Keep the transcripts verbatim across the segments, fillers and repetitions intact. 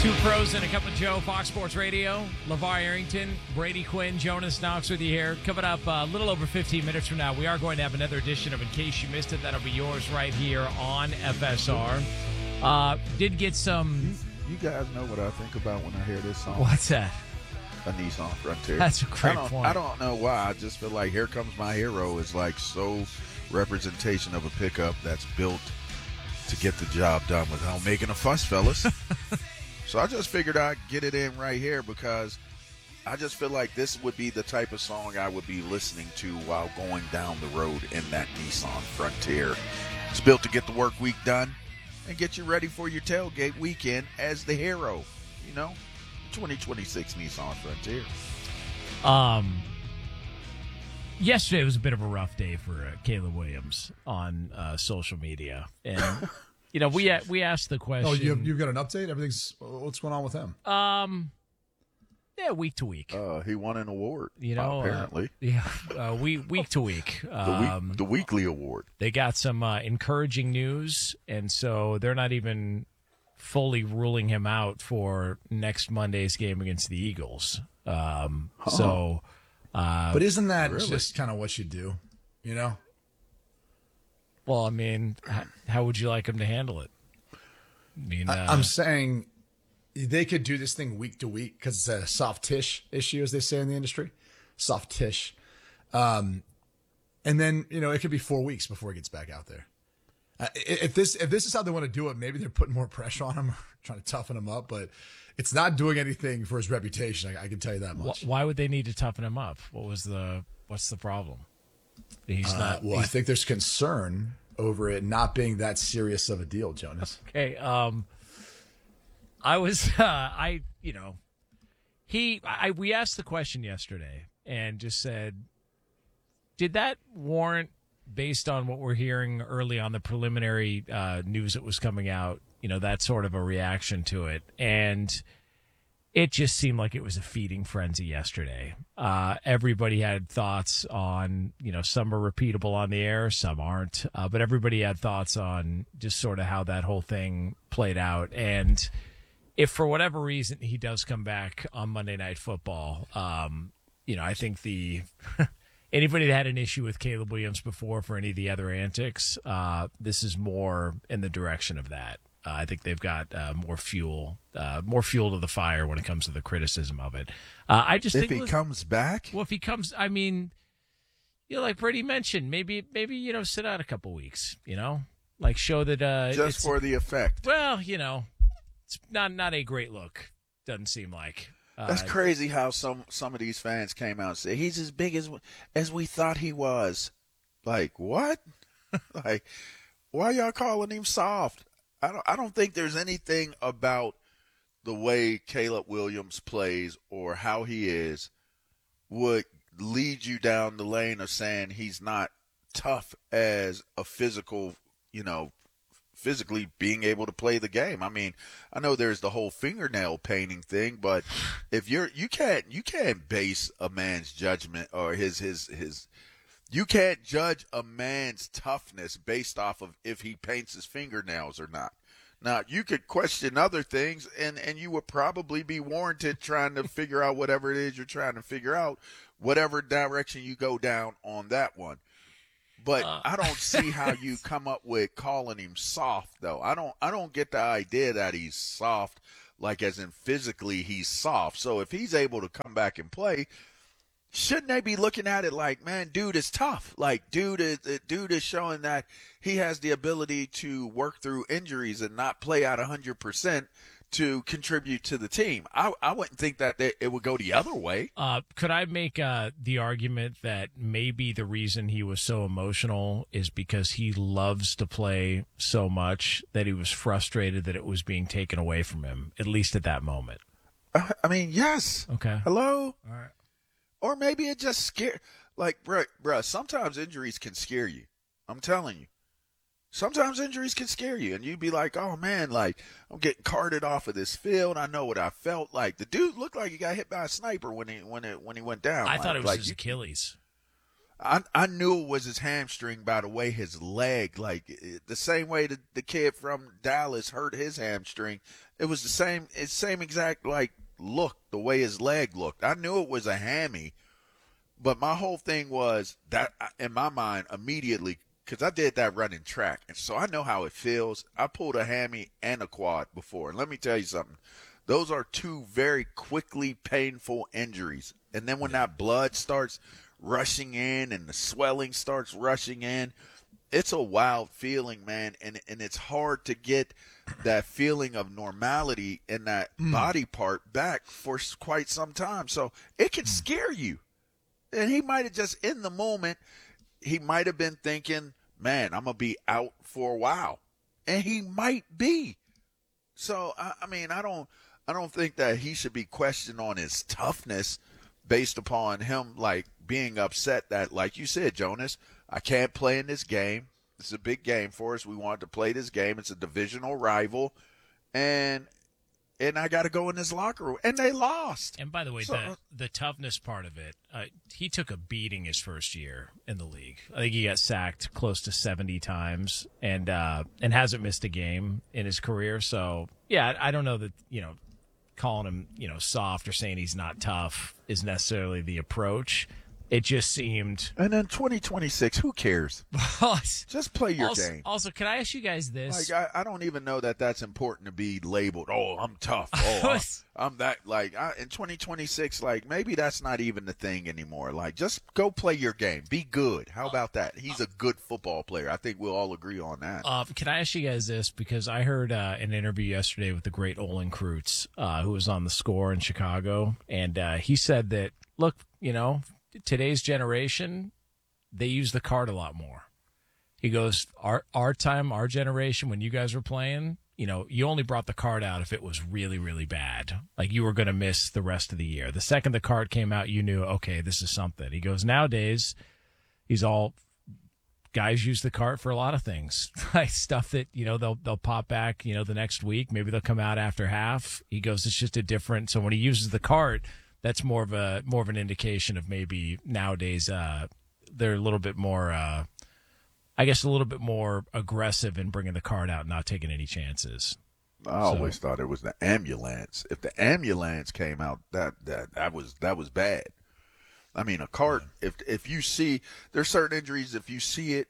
Two pros and a cup of Joe, Fox Sports Radio. LeVar Arrington, Brady Quinn, Jonas Knox with you here. Coming up uh, a little over fifteen minutes from now, we are going to have another edition of In Case You Missed It. That'll be yours right here on F S R. Uh, did get some... You, you guys know what I think about when I hear this song? What's that? A Nissan Frontier. That's a great I don't, point. I don't know why. I just feel like Here Comes My Hero is like so representation of a pickup that's built to get the job done without making a fuss, fellas. So I just figured I'd get it in right here because I just feel like this would be the type of song I would be listening to while going down the road in that Nissan Frontier. It's built to get the work week done and get you ready for your tailgate weekend as the hero, you know, twenty twenty-six Nissan Frontier. Um, yesterday was a bit of a rough day for uh, Caleb Williams on uh, social media. And, you know, we we asked the question. Oh, you've, you've got an update? Everything's, what's going on with him? Um, yeah, week to week. Uh, he won an award, you know, apparently. Uh, yeah, uh, week, week to week. the, um, week the weekly award. They got some uh, encouraging news, and so they're not even fully ruling him out for next Monday's game against the Eagles. Um, huh. So, uh, but isn't that really? just kind of what you do, you know? Well, I mean, how, how would you like him to handle it? I mean, uh, I'm saying they could do this thing week to week because it's a soft-tish issue, as they say in the industry. Soft-tish. Um, and then, you know, it could be four weeks before he gets back out there. Uh, if this if this is how they want to do it, maybe they're putting more pressure on him or trying to toughen him up, but it's not doing anything for his reputation. I, I can tell you that much. Why would they need to toughen him up? What was the what's the problem? He's uh, not. Well, he's, I think there's concern over it not being that serious of a deal, Jonas. Okay. Um, I was, uh, I, you know, he, I, we asked the question yesterday and just said, did that warrant, based on what we're hearing early on the preliminary uh, news that was coming out, you know, that sort of a reaction to it? And it just seemed like it was a feeding frenzy yesterday. Uh, everybody had thoughts on, you know, some are repeatable on the air, some aren't. Uh, but everybody had thoughts on just sort of how that whole thing played out. And if for whatever reason he does come back on Monday Night Football, um, you know, I think the anybody that had an issue with Caleb Williams before for any of the other antics, uh, this is more in the direction of that. Uh, I think they've got uh, more fuel, uh, more fuel to the fire when it comes to the criticism of it. Uh, I just if think he look, comes back, well, if he comes, I mean, you know, like Brady mentioned, maybe, maybe you know, sit out a couple weeks, you know, like show that uh, just it's, for the effect. Well, you know, it's not not a great look. Doesn't seem like. Uh, That's crazy how some some of these fans came out and said he's as big as as we thought he was. Like what? Like why y'all calling him soft? I don't, I don't think there's anything about the way Caleb Williams plays or how he is would lead you down the lane of saying he's not tough as a physical, you know, physically being able to play the game. I mean, I know there's the whole fingernail painting thing, but if you're, you can't, you can't base a man's judgment or his, his, his, you can't judge a man's toughness based off of if he paints his fingernails or not. Now, you could question other things, and, and you would probably be warranted trying to figure out whatever it is you're trying to figure out, whatever direction you go down on that one. But uh, I don't see how you come up with calling him soft, though. I don't I don't get the idea that he's soft, like as in physically he's soft. So if he's able to come back and play, shouldn't they be looking at it like, man, dude is tough. Like, dude is dude is showing that he has the ability to work through injuries and not play out one hundred percent to contribute to the team. I, I wouldn't think that they, it would go the other way. Uh, could I make uh, the argument that maybe the reason he was so emotional is because he loves to play so much that he was frustrated that it was being taken away from him, at least at that moment? Uh, I mean, yes. Okay. Hello? All right. Or maybe it just scared. Like, bruh, bruh, sometimes injuries can scare you. I'm telling you. Sometimes injuries can scare you, and you'd be like, oh, man, like, I'm getting carted off of this field. I know what I felt like. The dude looked like he got hit by a sniper when he when it, when he went down. I like, thought it was like his you, Achilles. I I knew it was his hamstring by the way his leg, like the same way that the kid from Dallas hurt his hamstring. It was the same, it's same exact like look, the way his leg looked. I knew it was a hammy, but my whole thing was that in my mind immediately, because I did that running track, and so I know how it feels. I pulled a hammy and a quad before, and let me tell you something. Those are two very quickly painful injuries, and then when that blood starts rushing in and the swelling starts rushing in, it's a wild feeling, man, and and it's hard to get that feeling of normality in that mm. body part back for quite some time. So it can mm. scare you. And he might have just, in the moment, he might have been thinking, man, I'm going to be out for a while. And he might be. So, I, I mean, I don't I don't think that he should be questioned on his toughness based upon him, like, being upset that, like you said, Jonas, I can't play in this game. It's a big game for us. We wanted to play this game. It's a divisional rival. And and I got to go in this locker room. And they lost. And by the way, so, the, the toughness part of it, uh, he took a beating his first year in the league. I think he got sacked close to seventy times and uh, and hasn't missed a game in his career. So, yeah, I don't know that, you know, calling him, you know, soft or saying he's not tough is necessarily the approach. It just seemed. And then twenty twenty-six, who cares? Just play your also, game. Also, can I ask you guys this? Like, I, I don't even know that that's important to be labeled. Oh, I'm tough. Oh, I'm, I'm that. Like, I, in twenty twenty-six, like, maybe that's not even the thing anymore. Like, just go play your game. Be good. How about that? He's a good football player. I think we'll all agree on that. Uh, can I ask you guys this? Because I heard uh, an interview yesterday with the great Olin Kreutz, uh, who was on The Score in Chicago. And uh, he said that, look, you know, today's generation, they use the card a lot more. He goes, our our time, our generation, when you guys were playing, you know, you only brought the card out if it was really, really bad. Like you were going to miss the rest of the year. The second the card came out, you knew, okay, this is something. He goes, nowadays, he's all, guys use the card for a lot of things. Like stuff that, you know, they'll they'll pop back, you know, the next week. Maybe they'll come out after half. He goes, it's just a different, so when he uses the card, that's more of a more of an indication of maybe nowadays uh, they're a little bit more, uh, I guess, a little bit more aggressive in bringing the card out and not taking any chances. I always so. thought it was the ambulance. If the ambulance came out, that that that was that was bad. I mean, a cart. Yeah. If if you see, there's certain injuries. If you see it,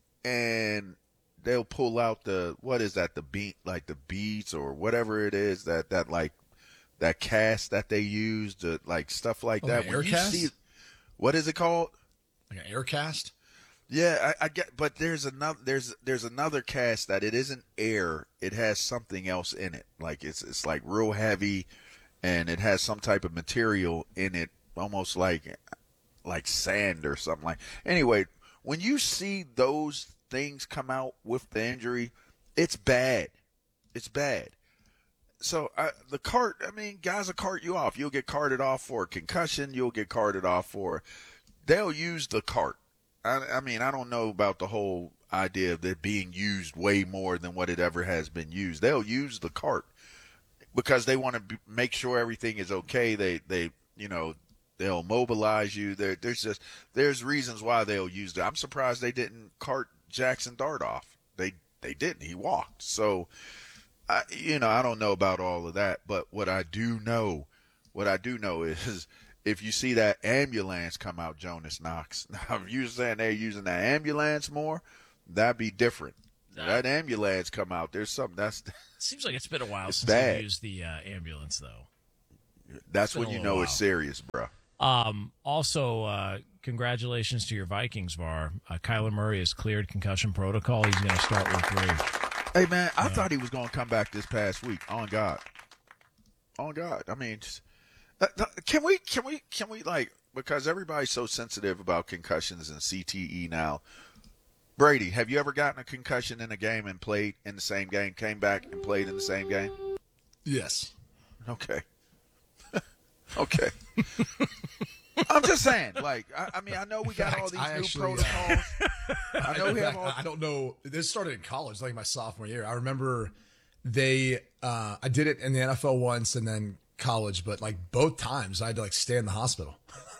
and they'll pull out the what is that? The beat, like the beads or whatever it is that that like. That cast that they use, to, like stuff like oh, that. Air cast? See, what is it called? Like an air cast? Yeah, I, I get. But there's another. There's there's another cast that it isn't air. It has something else in it. Like it's it's like real heavy, and it has some type of material in it, almost like like sand or something like. Anyway, when you see those things come out with the injury, it's bad. It's bad. So uh, the cart, I mean, guys will cart you off. You'll get carted off for a concussion. You'll get carted off for, they'll use the cart. I, I mean, I don't know about the whole idea of it being used way more than what it ever has been used. They'll use the cart because they want to be, make sure everything is okay. They, they, you know, they'll mobilize you. There, there's just, there's reasons why they'll use it. I'm surprised they didn't cart Jackson Dart off. They, they didn't. He walked. So, I, you know, I don't know about all of that, but what I do know, what I do know is if you see that ambulance come out, Jonas Knox, now if you're saying they're using that ambulance more, that'd be different. Nah. That ambulance come out, there's something that's. Seems like it's been a while since bad. they used the uh, ambulance, though. That's when you know while. It's serious, bro. Um, also, uh, congratulations to your Vikings, Var. Uh, Kyler Murray has cleared concussion protocol. He's going to start week three. Hey, man, I yeah. thought he was going to come back this past week. On God. On God. I mean, just, uh, can we, can we, can we, like, because everybody's so sensitive about concussions and C T E now. Brady, have you ever gotten a concussion in a game and played in the same game, came back and played in the same game? Yes. Okay. Okay. I'm just saying, like, I, I mean, I know we got fact, all these I new actually, protocols. Uh, I know we have all. I don't know. This started in college, like my sophomore year. I remember they, uh, I did it in the N F L once and then college, but like both times I had to like stay in the hospital.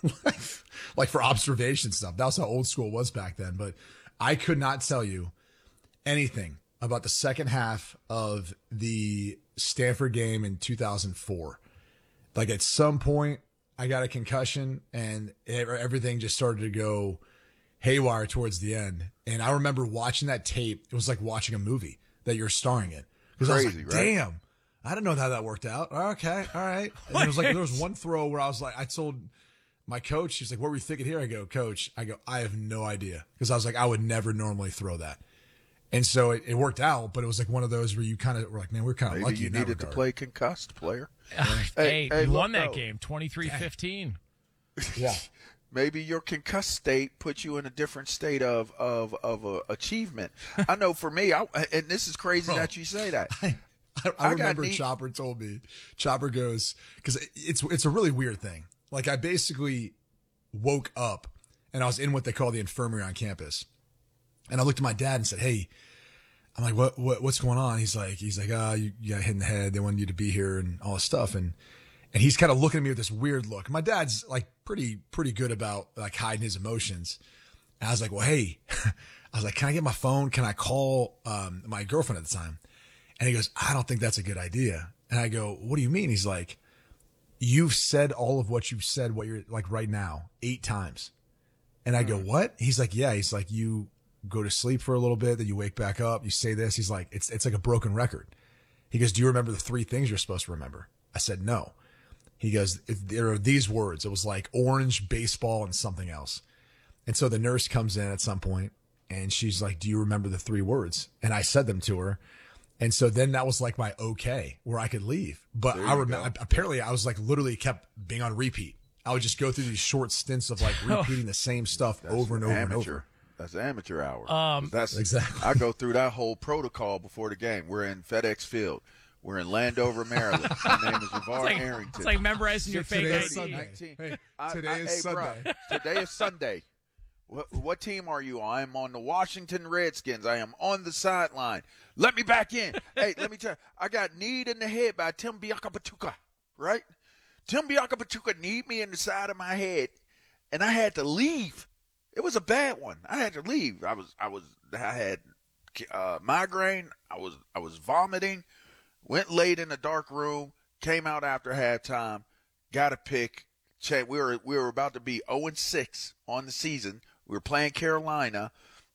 like, like for observation stuff. That was how old school was back then. But I could not tell you anything about the second half of the Stanford game in two thousand four. Like at some point, I got a concussion and everything just started to go haywire towards the end. And I remember watching that tape. It was like watching a movie that you're starring in. Because I was like, right? damn, I didn't know how that worked out. Okay, all right. And it was like, there was one throw where I was like, I told my coach, he's like, what were you thinking here? I go, coach, I go, I have no idea. Because I was like, I would never normally throw that. And so it, it worked out, but it was like one of those where you kind of were like, man, we're kind of Maybe lucky you in that needed to regard. play concussed, player. hey, Hey, hey, you won look, that though. game, twenty-three fifteen. Yeah. Maybe your concussed state puts you in a different state of of of uh, achievement. I know for me, I, and this is crazy Bro. that you say that. I, I, I got remember neat- Chopper told me. Chopper goes, because it's it's a really weird thing. Like I basically woke up and I was in what they call the infirmary on campus, and I looked at my dad and said, "Hey," I'm like, "What what what's going on?" He's like, "He's like, ah, oh, you, you got hit in the head. They wanted you to be here and all this stuff." And and he's kind of looking at me with this weird look. My dad's like pretty pretty good about like hiding his emotions. And I was like, "Well, hey," I was like, "Can I get my phone? Can I call um, my girlfriend at the time?" And he goes, "I don't think that's a good idea." And I go, "What do you mean?" He's like, "You've said all of what you've said, what you're like right now, eight times." And I go, "What?" He's like, "Yeah." He's like, "You go to sleep for a little bit, then you wake back up, you say this." He's like, it's, it's like a broken record. He goes, "Do you remember the three things you're supposed to remember?" I said, "No." He goes, "There are these words." It was like orange, baseball, and something else. And so the nurse comes in at some point and she's like, "Do you remember the three words?" And I said them to her. And so then that was like my okay, where I could leave. But There I you remember, go. apparently I was like literally kept being on repeat. I would just go through these short stints of like repeating the same stuff That's over and over amateur. and over. That's amateur hour. Um, That's Exactly. I go through that whole protocol before the game. We're in FedEx Field. We're in Landover, Maryland. My name is LeVar It's like, Arrington. it's like memorizing your fake Today I is D. Sunday. nineteen Hey, I- today I- is hey, Sunday. bruh, today is Sunday. What, what team are you on? I am on the Washington Redskins. I am on the sideline. Let me back in. Hey, let me tell you, I got kneed in the head by Tim Biakapatuka, right? Tim Biakapatuka kneed me in the side of my head, and I had to leave. It was a bad one. I had to leave. I was, I was, I had uh, migraine. I was, I was vomiting. Went late in a dark room. Came out after halftime. Got a pick. We were, we were about to be oh and six on the season. We were playing Carolina.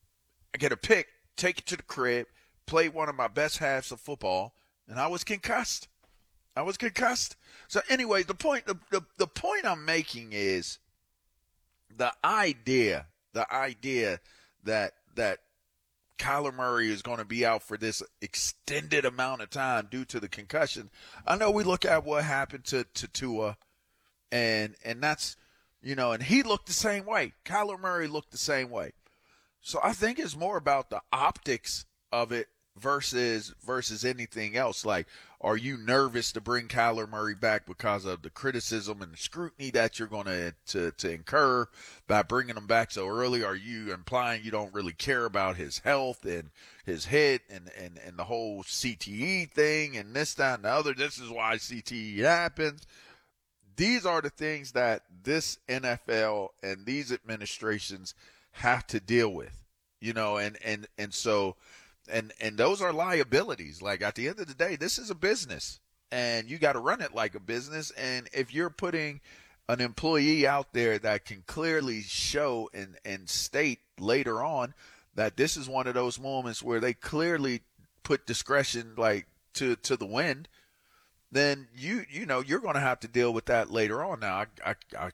I get a pick, take it to the crib, played one of my best halves of football, and I was concussed. I was concussed. So anyway, the point the, the, the point I'm making is the idea, the idea that that Kyler Murray is going to be out for this extended amount of time due to the concussion. I know we look at what happened to, to Tua, and and that's, you know, and he looked the same way. Kyler Murray looked the same way. So I think it's more about the optics of it versus versus anything else. Like, are you nervous to bring Kyler Murray back because of the criticism and the scrutiny that you're going to to to incur by bringing him back so early? Are you implying you don't really care about his health and his hit and, and, and the whole C T E thing and this, that, and the other? This is why C T E happens. These are the things that this N F L and these administrations have to deal with, you know, and, and, and so, and, and those are liabilities. Like, at the end of the day, this is a business and you got to run it like a business. And if you're putting an employee out there that can clearly show and, and state later on that this is one of those moments where they clearly put discretion, like, to, to the wind, then you you know you're going to have to deal with that later on. Now, I, I I